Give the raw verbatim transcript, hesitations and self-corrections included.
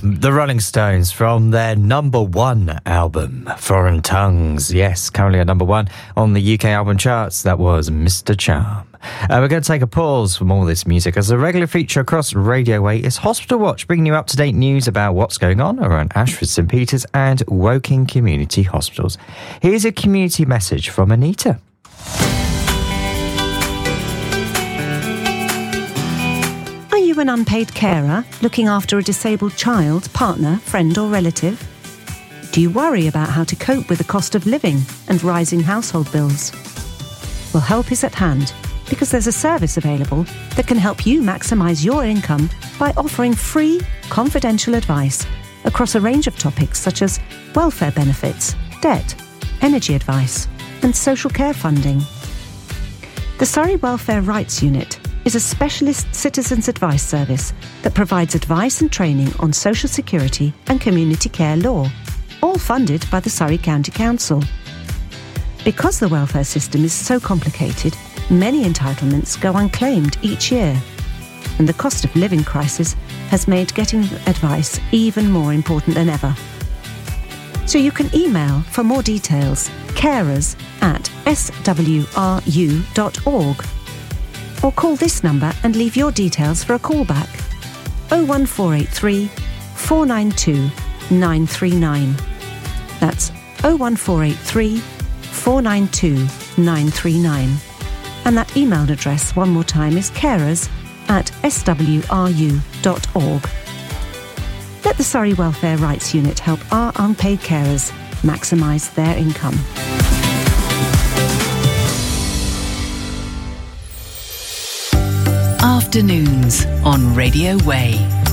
The Rolling Stones from their number one album, Foreign Tongues. Yes, currently at number one on the U K album charts. That was Mister Charm. Uh, we're going to take a pause from all this music as a regular feature across Radio Way is Hospital Watch, bringing you up-to-date news about what's going on around Ashford, St Peters and Woking Community Hospitals. Here's a community message from Anita. Are you an unpaid carer looking after a disabled child, partner, friend or relative? Do you worry about how to cope with the cost of living and rising household bills? Well, help is at hand, because there's a service available that can help you maximise your income by offering free, confidential advice across a range of topics such as welfare benefits, debt, energy advice and social care funding. The Surrey Welfare Rights Unit is a specialist citizens advice service that provides advice and training on social security and community care law, all funded by the Surrey County Council. Because the welfare system is so complicated, many entitlements go unclaimed each year, and the cost of living crisis has made getting advice even more important than ever. So you can email for more details, carers at s w r u dot org, or call this number and leave your details for a callback, oh one four eight three, four nine two, nine three nine. That's oh one four eight three, four nine two, nine three nine. And that email address, one more time, is carers at s w r u dot org. Let the Surrey Welfare Rights Unit help our unpaid carers maximise their income. Afternoons on Radio Way.